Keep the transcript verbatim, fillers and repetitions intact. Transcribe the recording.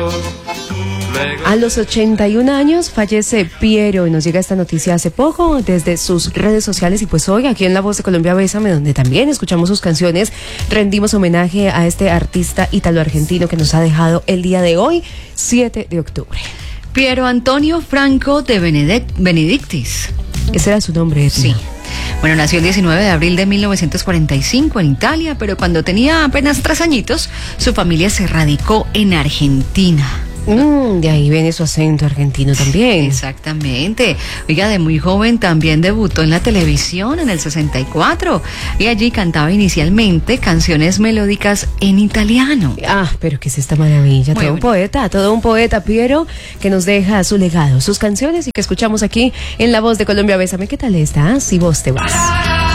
A los ochenta y un años fallece Piero y nos llega esta noticia hace poco desde sus redes sociales y pues hoy aquí en La Voz de Colombia Bésame, donde también escuchamos sus canciones, rendimos homenaje a este artista ítalo-argentino que nos ha dejado el día de hoy, siete de octubre. Piero Antonio Franco de Benedict- Benedictis. Ese era su nombre, Edna. Sí. Bueno, nació el diecinueve de abril de mil novecientos cuarenta y cinco en Italia, pero cuando tenía apenas tres añitos, su familia se radicó en Argentina. Mm, de ahí viene su acento argentino también. Exactamente. Oiga, de muy joven también debutó en la televisión en el sesenta y cuatro y allí cantaba inicialmente canciones melódicas en italiano. Ah, pero ¿qué es esta maravilla? Muy todo un bonito. poeta, todo un poeta, Piero, que nos deja su legado, sus canciones y que escuchamos aquí en La Voz de Colombia Bésame. ¿Qué tal está? Si vos te vas.